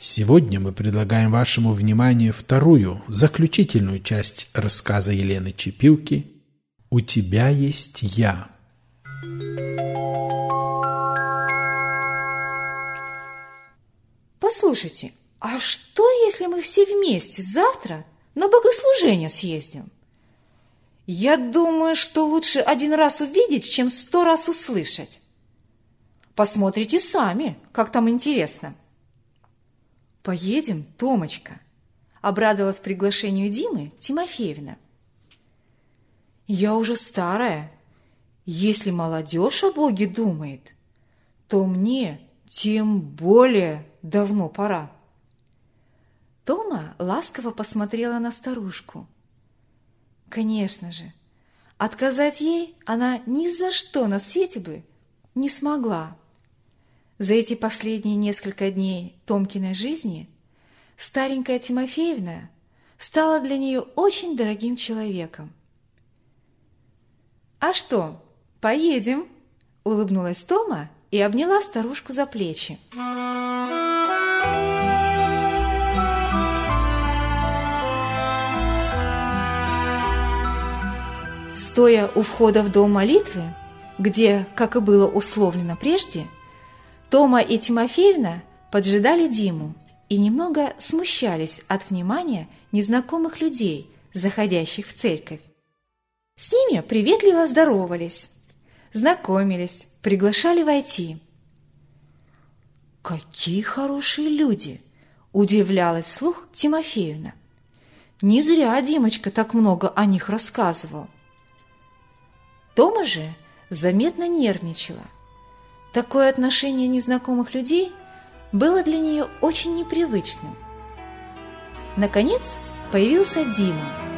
Сегодня мы предлагаем вашему вниманию вторую, заключительную часть рассказа Елены Чепилки «У тебя есть я». Послушайте, а что, если мы все вместе завтра на богослужение съездим? Я думаю, что лучше один раз увидеть, чем 100 раз услышать. Посмотрите сами, как там интересно. Поедем, Томочка, обрадовалась приглашению Димы Тимофеевна. Я уже старая. Если молодежь о Боге думает, то мне тем более давно пора. Тома ласково посмотрела на старушку. Конечно же, отказать ей она ни за что на свете бы не смогла. За эти последние несколько дней Томкиной жизни старенькая Тимофеевна стала для нее очень дорогим человеком. «А что, поедем?» – улыбнулась Тома и обняла старушку за плечи. Стоя у входа в дом молитвы, где, как и было условлено прежде, Тома и Тимофеевна поджидали Диму и немного смущались от внимания незнакомых людей, заходящих в церковь. С ними приветливо здоровались, знакомились, приглашали войти. «Какие хорошие люди!» – удивлялась вслух Тимофеевна. «Не зря Димочка так много о них рассказывал». Тома же заметно нервничала. Такое отношение незнакомых людей было для нее очень непривычным. Наконец появился Дима.